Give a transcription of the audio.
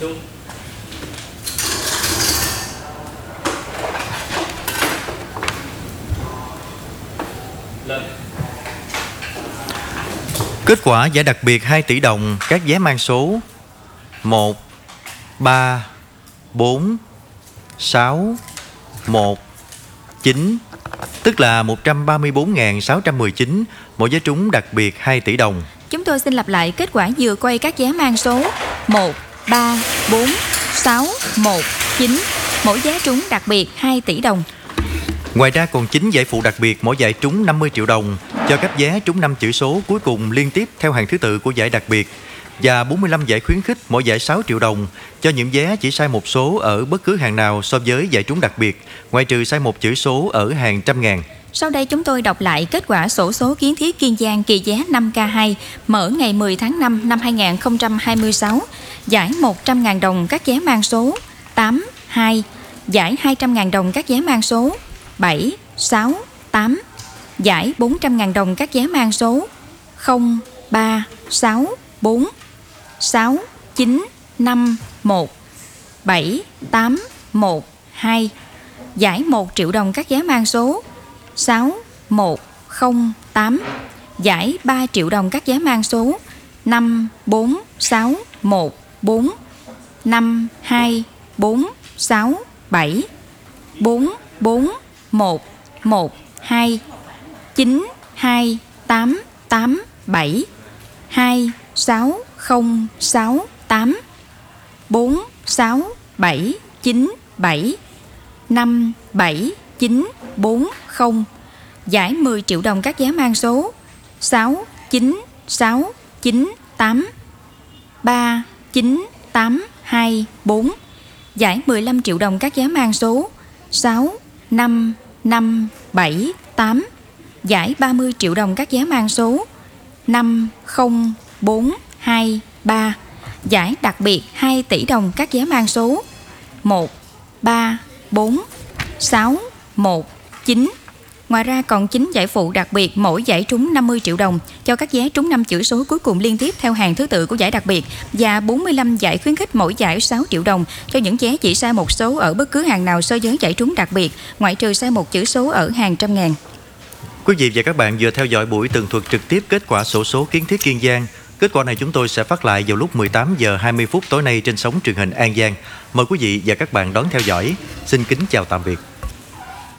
xuống. Lên. Kết quả giải đặc biệt 2 tỷ đồng các vé mang số 1, 3, 4, 6, 1, 9, tức là 134.619, mỗi vé trúng đặc biệt 2 tỷ đồng. Chúng tôi xin lặp lại kết quả vừa quay các vé mang số 1, 3, 4, 6, 1, 9, mỗi vé trúng đặc biệt 2 tỷ đồng. Ngoài ra còn 9 giải phụ đặc biệt mỗi giải trúng 50 triệu đồng cho các vé trúng 5 chữ số cuối cùng liên tiếp theo hàng thứ tự của giải đặc biệt, và 45 giải khuyến khích mỗi giải 6 triệu đồng cho những vé chỉ sai một số ở bất cứ hàng nào so với giải trúng đặc biệt, ngoại trừ sai một chữ số ở hàng trăm ngàn. Sau đây chúng tôi đọc lại kết quả xổ số kiến thiết Kiên Giang kỳ vé 5K2 mở ngày 10 tháng 5 năm 2026. Giải 100.000 đồng các vé mang số 8, 2. Giải 200.000 đồng các vé mang số 7, 6, 8. Giải 400.000 đồng các vé mang số 0, 3, 6, 4, 6, 9, 5, 1, 7, 8, 1, 2. Giải 1 triệu đồng các vé mang số 6, 1, 0, 8. Giải 3 triệu đồng các vé mang số 5, 4, 6, 1, 4, 5, 2, 4, 6, 7, 4, 4, 1, 1, 2, 9, 2, 8, 8, 7, 2, 6, 0, 6, 8, 4, 6, 7, 9, 7, 5, 7, 9, 4, 0. Giải 10 triệu đồng các vé mang số 6, 9, 6, 9, 8, 3, 9, 8, 2, 4. Giải 15 triệu đồng các vé mang số 6, 5, 5, 7, 8. Giải 30 triệu đồng các vé mang số 5, 0, 4, 2, 3. Giải đặc biệt 2 tỷ đồng các vé mang số 1, 3, 4, 6, 1, 9. Ngoài ra còn 9 giải phụ đặc biệt mỗi giải trúng 50 triệu đồng cho các vé trúng 5 chữ số cuối cùng liên tiếp theo hàng thứ tự của giải đặc biệt, và 45 giải khuyến khích mỗi giải 6 triệu đồng cho những vé chỉ sai một số ở bất cứ hàng nào so với giải trúng đặc biệt, ngoại trừ sai một chữ số ở hàng trăm ngàn. Quý vị và các bạn vừa theo dõi buổi tường thuật trực tiếp kết quả xổ số kiến thiết Kiên Giang. Kết quả này chúng tôi sẽ phát lại vào lúc 18 giờ 20 phút tối nay trên sóng truyền hình An Giang. Mời quý vị và các bạn đón theo dõi. Xin kính chào tạm biệt.